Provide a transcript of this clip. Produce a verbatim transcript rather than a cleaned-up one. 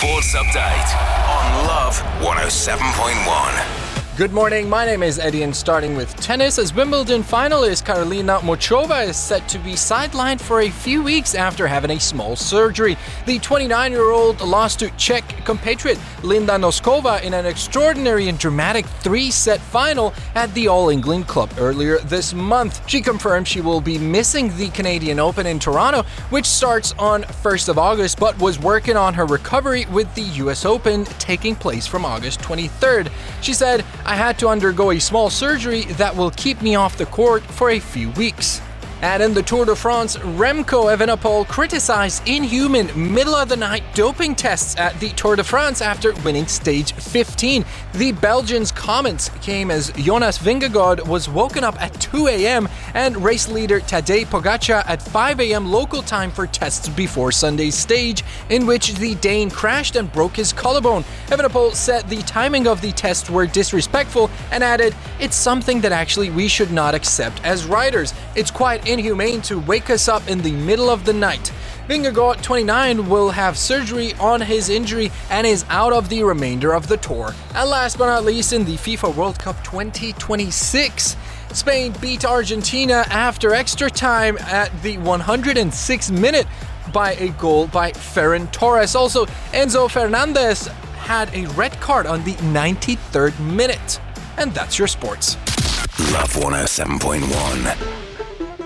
Sports Update on Love one oh seven point one. Good morning, my name is Eddie and starting with tennis as Wimbledon finalist Karolina Muchova is set to be sidelined for a few weeks after having a small surgery. The twenty-nine-year-old lost to Czech compatriot Linda Noskova in an extraordinary and dramatic three-set final at the All England Club earlier this month. She confirmed she will be missing the Canadian Open in Toronto, which starts on first of August, but was working on her recovery with the U S Open taking place from August twenty-third. She said, "I had to undergo a small surgery that will keep me off the court for a few weeks." And in the Tour de France, Remco Evenepoel criticized inhuman middle-of-the-night doping tests at the Tour de France after winning stage fifteen. The Belgian's comments came as Jonas Vingegaard was woken up at two a.m. and race leader Tadej Pogačar at five a.m. local time for tests before Sunday's stage, in which the Dane crashed and broke his collarbone. Evenepoel said the timing of the tests were disrespectful and added, "It's something that actually we should not accept as riders. It's quite inhumane to wake us up in the middle of the night." Vingegaard, twenty-nine, will have surgery on his injury and is out of the remainder of the tour. And last but not least, in the FIFA World Cup twenty twenty-six, Spain beat Argentina after extra time at the one hundred sixth minute by a goal by Ferran Torres. Also, Enzo Fernandez had a red card on the ninety-third minute. And that's your sports. Love one oh seven point one.